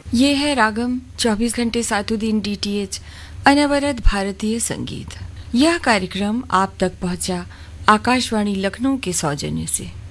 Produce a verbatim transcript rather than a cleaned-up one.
ये है रागम चौबीस घंटे सातों दिन डीटीएच अनवरत भारतीय संगीत। यह कार्यक्रम आप तक पहुंचा आकाशवाणी लखनऊ के सौजन्य से।